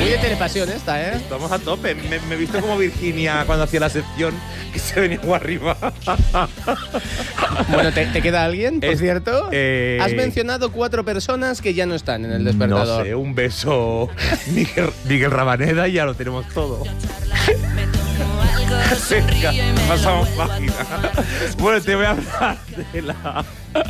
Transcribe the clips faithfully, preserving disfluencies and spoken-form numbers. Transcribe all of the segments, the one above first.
Oye, tiene pasión esta, ¿eh? Estamos a tope. Me, me he visto como Virginia cuando hacía la sección que se venía muy arriba. Bueno, ¿te, te queda alguien, por Es, cierto? eh, Has mencionado cuatro personas que ya no están en el despertador. No sé, un beso Miguel, Miguel Rabaneda y ya lo tenemos todo. Venga, pasamos página. Bueno, te voy a hablar de la...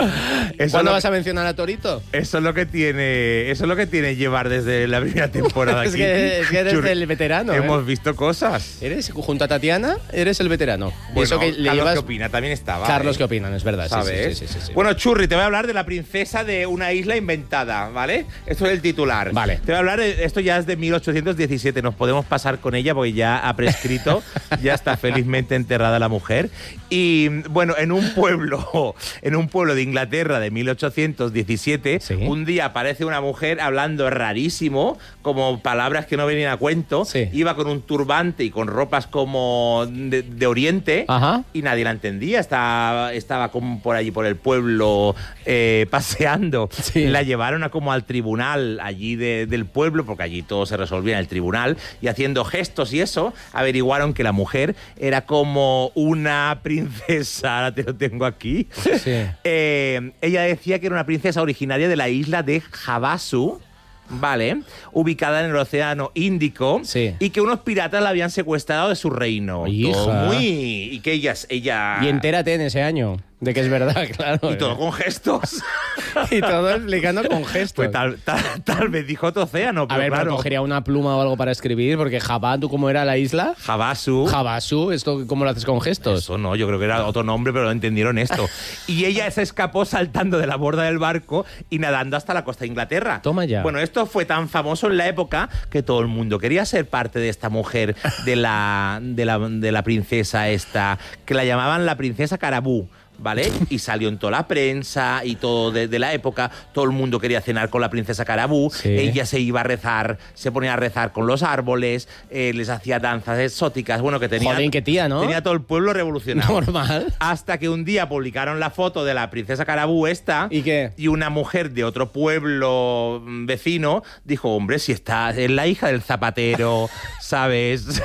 Eso ¿Cuándo lo, vas a mencionar a Torito? Eso es lo que tiene, eso es lo que tiene llevar desde la primera temporada aquí. es, que, es que eres Churri, el veterano. Hemos ¿eh? visto cosas. Eres, junto a Tatiana, eres el veterano. Bueno, Eso que le Carlos llevas... ¿qué opina? También estaba. Carlos, ¿eh? ¿qué opinan? Es verdad. ¿Sabes? Sí, sí, sí, sí, sí. Bueno, Churri, te voy a hablar de la princesa de una isla inventada, ¿vale? Esto es el titular. Vale. Te voy a hablar, de, esto ya es de mil ochocientos diecisiete, nos podemos pasar con ella porque ya ha prescrito, ya está felizmente enterrada la mujer. Y bueno, en un pueblo, en un pueblo de Inglaterra de mil ochocientos diecisiete, sí. un día aparece una mujer hablando rarísimo, como palabras que no venían a cuento, sí. Iba con un turbante y con ropas como de, de Oriente. Ajá. Y nadie la entendía, estaba, estaba como por allí, por el pueblo, eh, paseando. Sí. La llevaron a, como al tribunal allí de, del pueblo, porque allí todo se resolvía en el tribunal, y haciendo gestos y eso, averiguaron que la mujer era como una princesa, ahora te lo tengo aquí. Sí. Eh, ella decía que era una princesa originaria de la isla de Havasu, ¿vale? Ubicada en el Océano Índico, sí. Y que unos piratas la habían secuestrado de su reino. Hija. Todo muy... Y que ella... ella... Y entérate en ese año de que es verdad, claro. Y todo con gestos. Y todo explicando con gestos. Pues tal, tal, tal vez dijo otro océano, pero A ver, claro. pero cogería una pluma o algo para escribir, porque Jabá, ¿tú cómo era la isla? Havasu. Jabasu, ¿esto cómo lo haces con gestos? Eso no, yo creo que era otro nombre, pero no entendieron esto. Y ella se escapó saltando de la borda del barco y nadando hasta la costa de Inglaterra. Toma ya. Bueno, esto fue tan famoso en la época que todo el mundo quería ser parte de esta mujer, de la, de la, de la princesa esta, que la llamaban la princesa Carabú. ¿Vale? Y salió en toda la prensa y todo de, de la época. Todo el mundo quería cenar con la princesa Carabú. Sí. Ella se iba a rezar, se ponía a rezar con los árboles, eh, les hacía danzas exóticas. Bueno, que tenía... Joder, qué tía, ¿no? Tenía todo el pueblo revolucionado. Normal. Hasta que un día publicaron la foto de la princesa Carabú esta. ¿Y qué? Y una mujer de otro pueblo vecino dijo, hombre, si está, es la hija del zapatero, ¿sabes?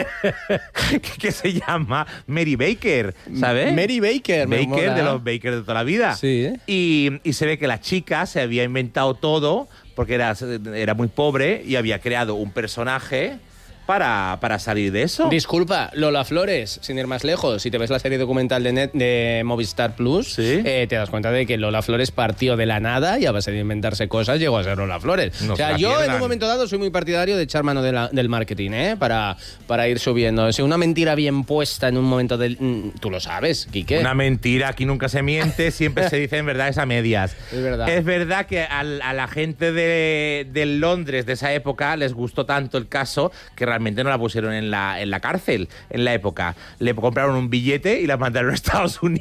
que se llama Mary Baker, ¿sabes? Mary Baker, me Baker, mola. de los Baker de toda la vida. Sí, ¿eh? Y, y se ve que la chica se había inventado todo porque era, era muy pobre y había creado un personaje para, para salir de eso. Disculpa, Lola Flores, sin ir más lejos, si te ves la serie documental de, Net, de Movistar Plus, ¿Sí? eh, te das cuenta de que Lola Flores partió de la nada y a base de inventarse cosas llegó a ser Lola Flores. No o sea, se la yo pierdan. en un momento dado soy muy partidario de echar mano de la, del marketing, ¿eh? Para, para ir subiendo. O sea, una mentira bien puesta en un momento del... mm, Tú lo sabes, Quique. Una mentira, aquí nunca se miente, siempre se dicen verdades a medias. Es verdad. Es verdad que al, a la gente de, de Londres de esa época les gustó tanto el caso que realmente no la pusieron en la, en la cárcel en la época. Le compraron un billete y la mandaron a Estados Unidos.